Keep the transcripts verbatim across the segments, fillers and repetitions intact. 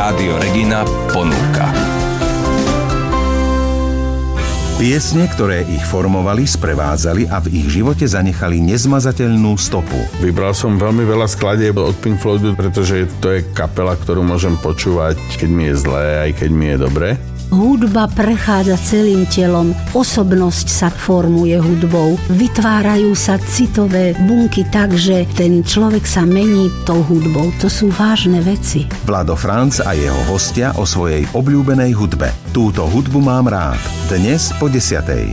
Rádio Regina ponúka. Piesne, ktoré ich formovali, sprevádzali a v ich živote zanechali nezmazateľnú stopu. Vybral som veľmi veľa skladieb od Pink Floydu, pretože to je kapela, ktorú môžem počúvať, keď mi je zlé, aj keď mi je dobre. Hudba prechádza celým telom, osobnosť sa formuje hudbou, vytvárajú sa citové bunky tak, že ten človek sa mení tou hudbou. To sú vážne veci. Vlado Franc a jeho hostia o svojej obľúbenej hudbe. Túto hudbu mám rád. Dnes po desiatej.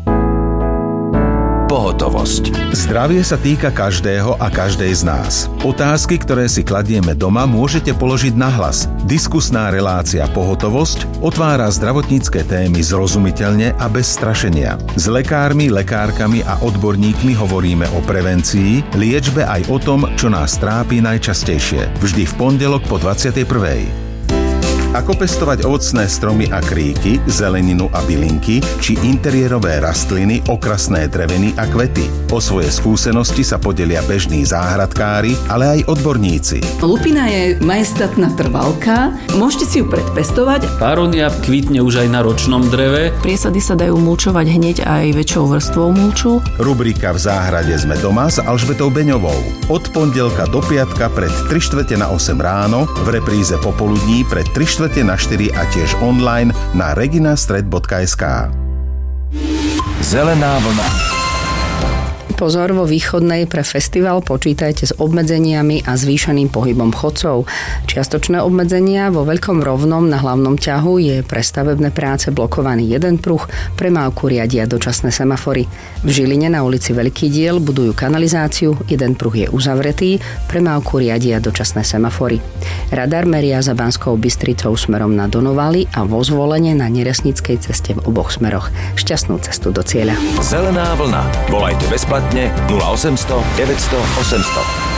Pohotovosť. Zdravie sa týka každého a každej z nás. Otázky, ktoré si kladieme doma, môžete položiť nahlas. Diskusná relácia Pohotovosť otvára zdravotnícke témy zrozumiteľne a bez strašenia. S lekármi, lekárkami a odborníkmi hovoríme o prevencii, liečbe aj o tom, čo nás trápi najčastejšie. Vždy v pondelok po dvadsiatej prvej. Ako pestovať ovocné stromy a kríky, zeleninu a bylinky, či interiérové rastliny, okrasné dreviny a kvety. O svoje skúsenosti sa podelia bežní záhradkári, ale aj odborníci. Lupina je majestátna trvalka, môžete si ju predpestovať. Arónia kvitne už aj na ročnom dreve. Priesady sa dajú mulčovať hneď aj väčšou vrstvou mulču. Rubrika V záhrade sme doma s Alžbetou Beňovou. Od pondelka do piatka pred tri štvrte na osem ráno, v repríze popoludní pred tri štvrte na štyri a tiež online na reginastred bodka es ká. Zelená vlna. Pozor, vo Východnej pre festival počítajte s obmedzeniami a zvýšeným pohybom chodcov. Čiastočné obmedzenia vo Veľkom Rovnom na hlavnom ťahu je pre stavebné práce blokovaný jeden pruh, premávku riadia dočasné semafory. V Žiline na ulici Veľký diel budujú kanalizáciu, jeden pruh je uzavretý, premávku riadia dočasné semafory. Radar meria za Banskou Bystricou smerom na Donovaly a vo Zvolene na Neresnickej ceste v oboch smeroch. Šťastnú cestu do cieľa. Zelená vlna. Volajte bezplatne nula osemsto deväťsto osemsto.